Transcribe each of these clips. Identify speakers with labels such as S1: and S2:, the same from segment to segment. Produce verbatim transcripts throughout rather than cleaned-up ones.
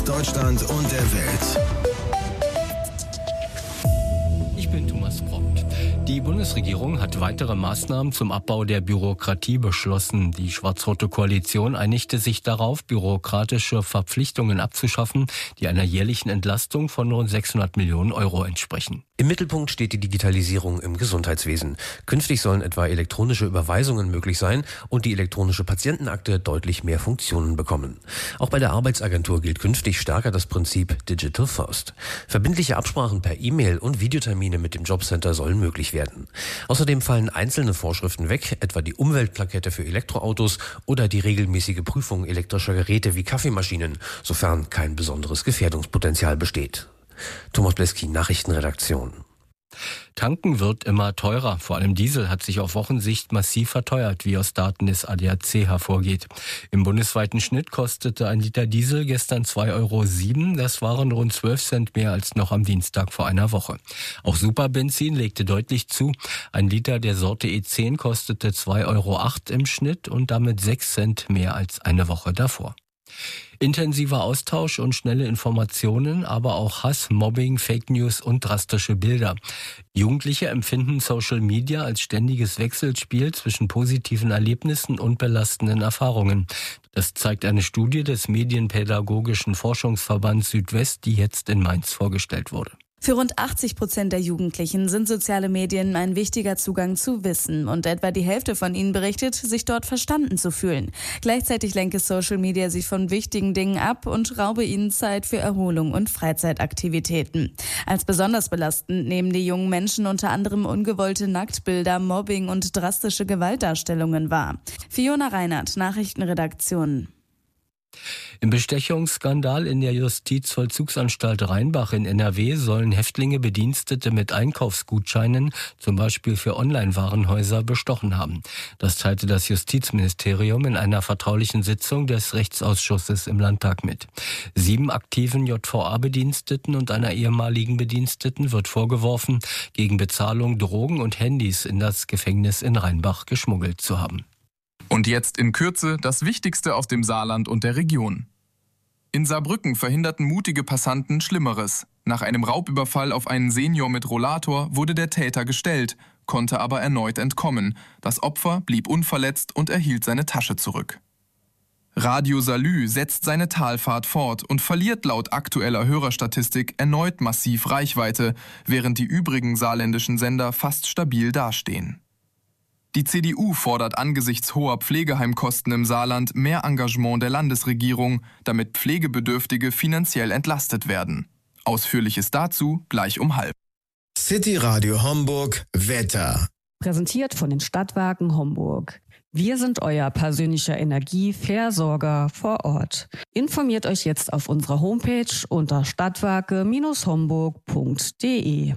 S1: Deutschland und der Welt.
S2: Ich bin Thomas Prompt. Die Bundesregierung hat weitere Maßnahmen zum Abbau der Bürokratie beschlossen. Die schwarz-rote Koalition einigte sich darauf, bürokratische Verpflichtungen abzuschaffen, die einer jährlichen Entlastung von rund sechshundert Millionen Euro entsprechen.
S3: Im Mittelpunkt steht die Digitalisierung im Gesundheitswesen. Künftig sollen etwa elektronische Überweisungen möglich sein und die elektronische Patientenakte deutlich mehr Funktionen bekommen. Auch bei der Arbeitsagentur gilt künftig stärker das Prinzip Digital First. Verbindliche Absprachen per E-Mail und Videotermine mit dem Jobcenter sollen möglich werden. Außerdem fallen einzelne Vorschriften weg, etwa die Umweltplakette für Elektroautos oder die regelmäßige Prüfung elektrischer Geräte wie Kaffeemaschinen, sofern kein besonderes Gefährdungspotenzial besteht. Thomas Bleski, Nachrichtenredaktion.
S2: Tanken wird immer teurer. Vor allem Diesel hat sich auf Wochensicht massiv verteuert, wie aus Daten des A D A C hervorgeht. Im bundesweiten Schnitt kostete ein Liter Diesel gestern zwei Euro sieben. Das waren rund zwölf Cent mehr als noch am Dienstag vor einer Woche. Auch Superbenzin legte deutlich zu. Ein Liter der Sorte E zehn kostete zwei Euro acht im Schnitt und damit sechs Cent mehr als eine Woche davor. Intensiver Austausch und schnelle Informationen, aber auch Hass, Mobbing, Fake News und drastische Bilder. Jugendliche empfinden Social Media als ständiges Wechselspiel zwischen positiven Erlebnissen und belastenden Erfahrungen. Das zeigt eine Studie des Medienpädagogischen Forschungsverbands Südwest, die jetzt in Mainz vorgestellt wurde.
S4: Für rund achtzig Prozent der Jugendlichen sind soziale Medien ein wichtiger Zugang zu Wissen und etwa die Hälfte von ihnen berichtet, sich dort verstanden zu fühlen. Gleichzeitig lenke Social Media sie von wichtigen Dingen ab und raube ihnen Zeit für Erholung und Freizeitaktivitäten. Als besonders belastend nehmen die jungen Menschen unter anderem ungewollte Nacktbilder, Mobbing und drastische Gewaltdarstellungen wahr. Fiona Reinhardt, Nachrichtenredaktion.
S2: Im Bestechungsskandal in der Justizvollzugsanstalt Rheinbach in N R W sollen Häftlinge Bedienstete mit Einkaufsgutscheinen, zum Beispiel für Online-Warenhäuser, bestochen haben. Das teilte das Justizministerium in einer vertraulichen Sitzung des Rechtsausschusses im Landtag mit. Sieben aktiven J V A-Bediensteten und einer ehemaligen Bediensteten wird vorgeworfen, gegen Bezahlung Drogen und Handys in das Gefängnis in Rheinbach geschmuggelt zu haben.
S5: Und jetzt in Kürze das Wichtigste aus dem Saarland und der Region. In Saarbrücken verhinderten mutige Passanten Schlimmeres. Nach einem Raubüberfall auf einen Senior mit Rollator wurde der Täter gestellt, konnte aber erneut entkommen. Das Opfer blieb unverletzt und erhielt seine Tasche zurück. Radio Salü setzt seine Talfahrt fort und verliert laut aktueller Hörerstatistik erneut massiv Reichweite, während die übrigen saarländischen Sender fast stabil dastehen. Die C D U fordert angesichts hoher Pflegeheimkosten im Saarland mehr Engagement der Landesregierung, damit Pflegebedürftige finanziell entlastet werden. Ausführliches dazu gleich um halb.
S1: City Radio Homburg Wetter.
S6: Präsentiert von den Stadtwerken Homburg. Wir sind euer persönlicher Energieversorger vor Ort. Informiert euch jetzt auf unserer Homepage unter stadtwerke Bindestrich homburg punkt de.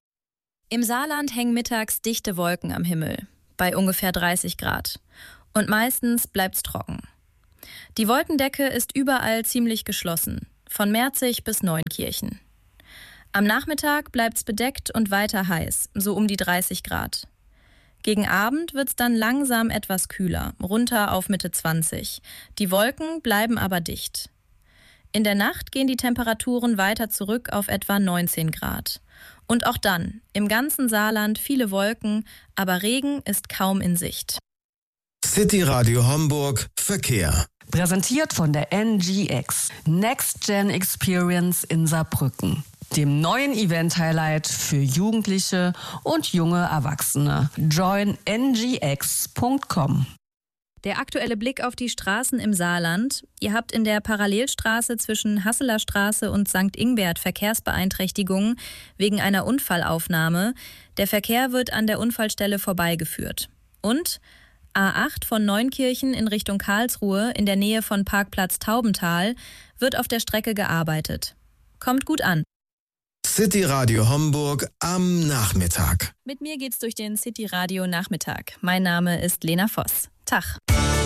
S7: Im Saarland hängen mittags dichte Wolken am Himmel. Bei ungefähr dreißig Grad. Und meistens bleibt's trocken. Die Wolkendecke ist überall ziemlich geschlossen, von Merzig bis Neunkirchen. Am Nachmittag bleibt's bedeckt und weiter heiß, so um die dreißig Grad. Gegen Abend wird's dann langsam etwas kühler, runter auf Mitte zwanzig. Die Wolken bleiben aber dicht. In der Nacht gehen die Temperaturen weiter zurück auf etwa neunzehn Grad. Und auch dann, im ganzen Saarland viele Wolken, aber Regen ist kaum in Sicht.
S1: City Radio Homburg Verkehr.
S6: Präsentiert von der N G X, Next Gen Experience in Saarbrücken, dem neuen Event-Highlight für Jugendliche und junge Erwachsene. join n g x punkt com.
S7: Der aktuelle Blick auf die Straßen im Saarland. Ihr habt in der Parallelstraße zwischen Hasseler Straße und Sankt Ingbert Verkehrsbeeinträchtigungen wegen einer Unfallaufnahme. Der Verkehr wird an der Unfallstelle vorbeigeführt. Und A acht von Neunkirchen in Richtung Karlsruhe in der Nähe von Parkplatz Taubental wird auf der Strecke gearbeitet. Kommt gut an.
S1: City Radio Homburg am Nachmittag.
S7: Mit mir geht's durch den City Radio Nachmittag. Mein Name ist Lena Voss. Tag.